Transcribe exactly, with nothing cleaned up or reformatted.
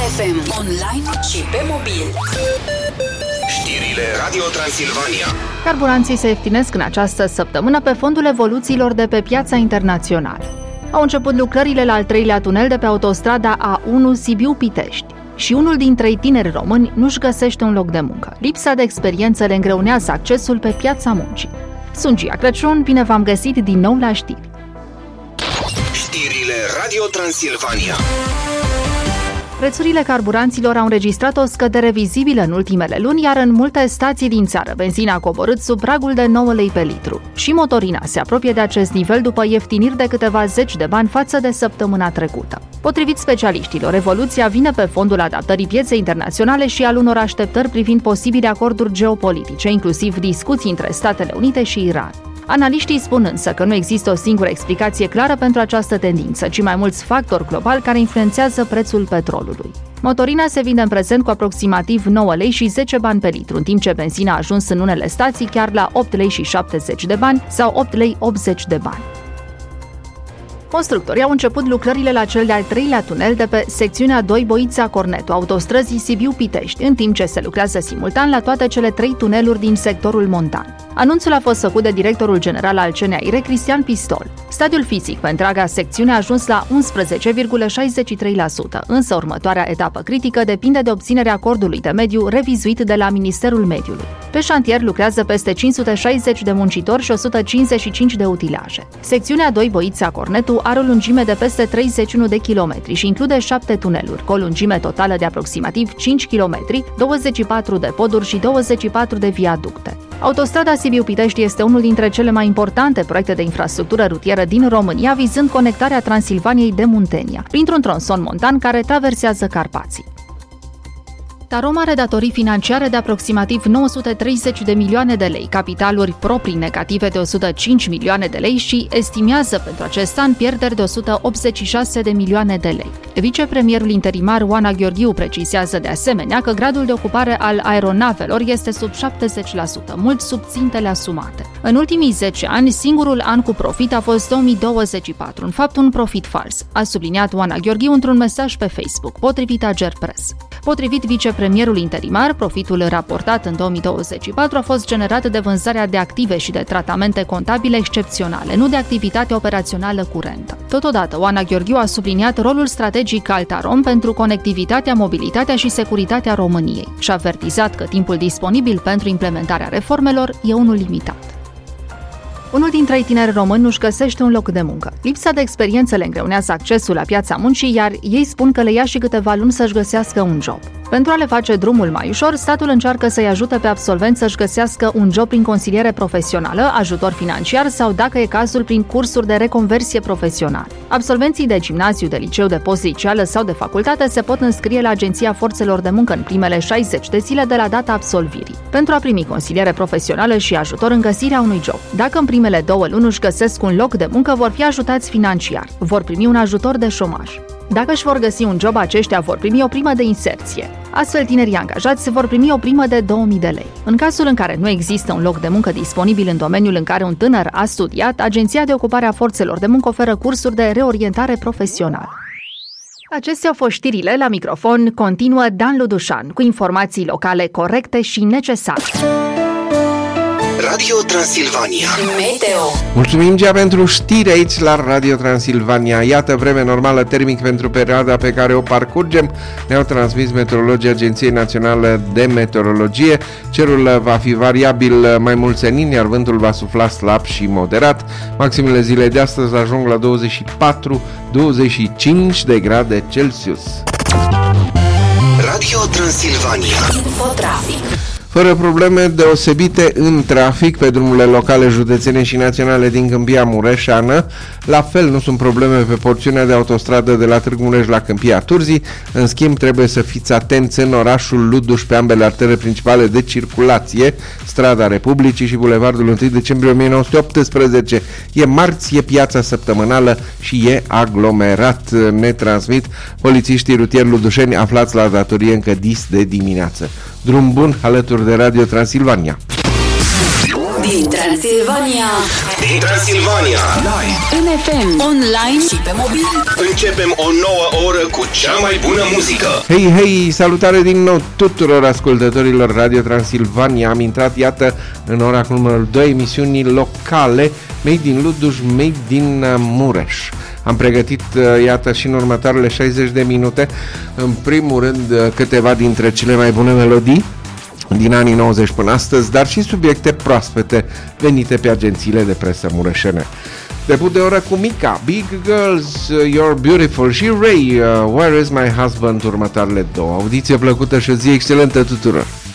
F M, online și pe mobil. Știrile Radio Transilvania. Carburanții se ieftinesc în această săptămână pe fondul evoluțiilor de pe piața internațională. Au început lucrările la al treilea tunel de pe autostrada A unu Sibiu-Pitești și unul dintre ei tineri români nu-și găsește un loc de muncă. Lipsa de experiență le îngreunează accesul pe piața muncii. Sunt Gia Crăciun, bine v-am găsit din nou la știri. Știrile Radio Transilvania. Prețurile carburanților au înregistrat o scădere vizibilă în ultimele luni, iar în multe stații din țară benzina a coborât sub pragul de nouă lei pe litru. Și motorina se apropie de acest nivel după ieftiniri de câteva zeci de bani față de săptămâna trecută. Potrivit specialiștilor, evoluția vine pe fondul adaptării pieței internaționale și al unor așteptări privind posibile acorduri geopolitice, inclusiv discuții între Statele Unite și Iran. Analiștii spun însă că nu există o singură explicație clară pentru această tendință, ci mai mulți factori globali care influențează prețul petrolului. Motorina se vinde în prezent cu aproximativ nouă lei și zece bani pe litru, în timp ce benzina a ajuns în unele stații chiar la opt lei și șaptezeci de bani sau opt lei optzeci de bani. Constructorii au început lucrările la cel de-al treilea tunel de pe secțiunea doi Boița-Cornetu, autostrăzii Sibiu-Pitești, în timp ce se lucrează simultan la toate cele trei tuneluri din sectorul montan. Anunțul a fost făcut de directorul general al C N A I R E, Cristian Pistol. Stadiul fizic pe întreaga secțiune a ajuns la unsprezece virgulă șaizeci și trei la sută, însă următoarea etapă critică depinde de obținerea acordului de mediu revizuit de la Ministerul Mediului. Pe șantier lucrează peste cinci sute șaizeci de muncitori și o sută cincizeci și cinci de utilaje. Secțiunea doi Boița-Cornetu are o lungime de peste treizeci și unu de kilometri și include șapte tuneluri, cu o lungime totală de aproximativ cinci kilometri, douăzeci și patru de poduri și douăzeci și patru de viaducte. Autostrada Sibiu-Pitești este unul dintre cele mai importante proiecte de infrastructură rutieră din România, vizând conectarea Transilvaniei de Muntenia, printr-un tronson montan care traversează Carpații. Tarom are datorii financiare de aproximativ nouă sute treizeci de milioane de lei, capitaluri proprii negative de o sută cinci milioane de lei și estimează pentru acest an pierderi de o sută optzeci și șase de milioane de lei. Vicepremierul interimar Oana Gheorghiu precizează de asemenea că gradul de ocupare al aeronavelor este sub șaptezeci la sută, mult sub țintele asumate. În ultimii zece ani, singurul an cu profit a fost două mii douăzeci și patru, în fapt un profit fals, a subliniat Oana Gheorghiu într-un mesaj pe Facebook, potrivit Agerpress. Potrivit vicepremierul interimar, profitul raportat în două mii douăzeci și patru a fost generat de vânzarea de active și de tratamente contabile excepționale, nu de activitate operațională curentă. Totodată, Oana Gheorghiu a subliniat rolul strategic al Tarom pentru conectivitatea, mobilitatea și securitatea României și a avertizat că timpul disponibil pentru implementarea reformelor e unul limitat. Unul dintre ei tineri români nu-și găsește un loc de muncă. Lipsa de experiență le îngreunează accesul la piața muncii, iar ei spun că le ia și câteva luni să-și găsească un job. Pentru a le face drumul mai ușor, statul încearcă să-i ajute pe absolvenți să-și găsească un job prin consiliere profesională, ajutor financiar sau, dacă e cazul, prin cursuri de reconversie profesională. Absolvenții de gimnaziu, de liceu, de postliceală sau de facultate se pot înscrie la Agenția Forțelor de Muncă în primele șaizeci de zile de la data absolvirii, pentru a primi consiliere profesională și ajutor în găsirea unui job. Dacă în primele două luni își găsesc un loc de muncă, vor fi ajutați financiar, vor primi un ajutor de șomaj. Dacă își vor găsi un job, aceștia vor primi o primă de inserție. Astfel, tinerii angajați vor primi o primă de două mii de lei. În cazul în care nu există un loc de muncă disponibil în domeniul în care un tânăr a studiat, Agenția de Ocupare a Forțelor de Muncă oferă cursuri de reorientare profesională. Acestea au fost știrile. La microfon continuă Dan Ludușan cu informații locale corecte și necesare. Radio Transilvania. Meteo. Mulțumim, Gia, pentru știri aici la Radio Transilvania. Iată vreme normală termic pentru perioada pe care o parcurgem. Ne-au transmis meteorologii Agenției Naționale de Meteorologie. Cerul va fi variabil mai mult senin, iar vântul va sufla slab și moderat. Maximele zilei de astăzi ajung la douăzeci și patru douăzeci și cinci de grade Celsius. Radio Transilvania. Infotrafic. Fără probleme deosebite în trafic pe drumurile locale, județene și naționale din Câmpia Mureșeană. La fel nu sunt probleme pe porțiunea de autostradă de la Târgu Mureș la Câmpia Turzii. În schimb, trebuie să fiți atenți în orașul Luduș pe ambele artere principale de circulație, Strada Republicii și Bulevardul întâi decembrie o mie nouă sute optsprezece. E marți, e piața săptămânală și e aglomerat, ne transmit polițiștii rutieri ludușeni aflați la datorie încă dis de dimineață. Drum bun alături de Radio Transilvania. Din Transilvania. Din Transilvania. Live. În F M. Online și pe mobil. Începem o nouă oră cu cea mai bună muzică. Hei, hei, salutare din nou tuturor ascultătorilor Radio Transilvania. Am intrat, iată, în ora cu numărul doi, emisiuni locale, Made din Luduș, Made din Mureș. Am pregătit, iată, și în următoarele șaizeci de minute, în primul rând, câteva dintre cele mai bune melodii din anii nouăzeci până astăzi, dar și subiecte proaspete venite pe agențiile de presă mureșene. Debut de oră cu Mica, Big Girls, You're Beautiful, și Ray, uh, Where is my husband, următoarele două. Audiție plăcută și o zi excelentă tuturor!